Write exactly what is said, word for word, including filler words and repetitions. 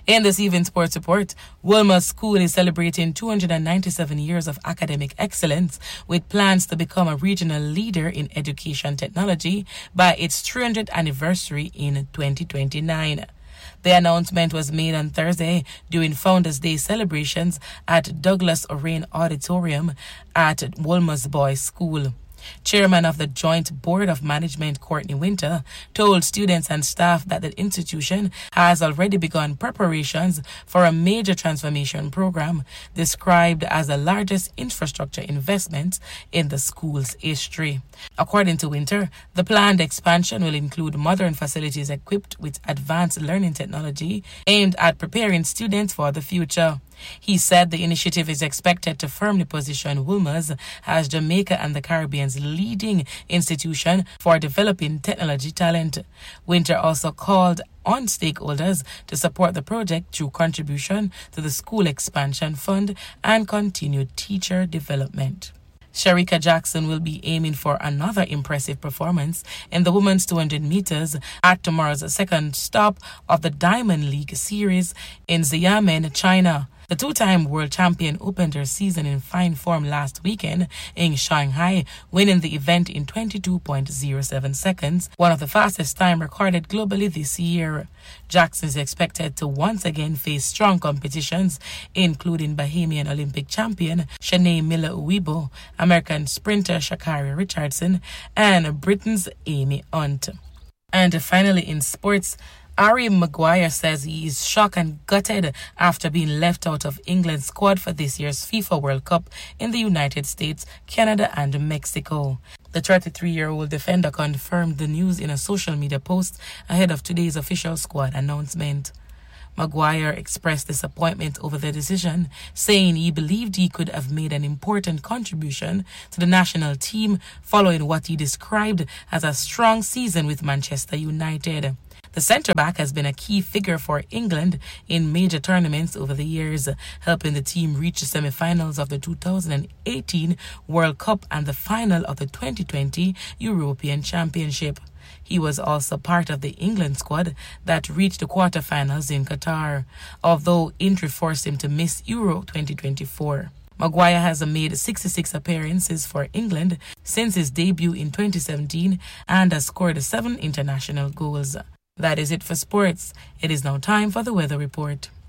In this evening sports report, Wolmer's School is celebrating two hundred ninety-seven years of academic excellence with plans to become a regional leader in education technology by its three hundredth anniversary in twenty twenty-nine. The announcement was made on Thursday during Founders Day celebrations at Douglas Orain Auditorium at Wolmer's Boys School. Chairman of the Joint Board of Management, Courtney Winter, told students and staff that the institution has already begun preparations for a major transformation program described as the largest infrastructure investment in the school's history. According to Winter, the planned expansion will include modern facilities equipped with advanced learning technology aimed at preparing students for the future. He said the initiative is expected to firmly position Wolmer's as Jamaica and the Caribbean's leading institution for developing technology talent. Winter also called on stakeholders to support the project through contribution to the School Expansion Fund and continued teacher development. Sharika Jackson will be aiming for another impressive performance in the women's two hundred meters at tomorrow's second stop of the Diamond League series in Xiamen, China. The two-time world champion opened her season in fine form last weekend in Shanghai, winning the event in twenty-two point oh seven seconds, one of the fastest time recorded globally this year. Jackson is expected to once again face strong competitions, including Bahamian Olympic champion Shanae Miller-Uibo, American sprinter Sha'Carri Richardson, and Britain's Amy Hunt. And finally, in sports, Harry Maguire says he is shocked and gutted after being left out of England's squad for this year's FIFA World Cup in the United States, Canada and Mexico. The thirty-three-year-old defender confirmed the news in a social media post ahead of today's official squad announcement. Maguire expressed disappointment over the decision, saying he believed he could have made an important contribution to the national team following what he described as a strong season with Manchester United. The centre-back has been a key figure for England in major tournaments over the years, helping the team reach the semi-finals of the two thousand eighteen World Cup and the final of the twenty twenty European Championship. He was also part of the England squad that reached the quarter-finals in Qatar, although injury forced him to miss Euro twenty twenty-four. Maguire has made sixty-six appearances for England since his debut in twenty seventeen and has scored seven international goals. That is it for sports. It is now time for the weather report.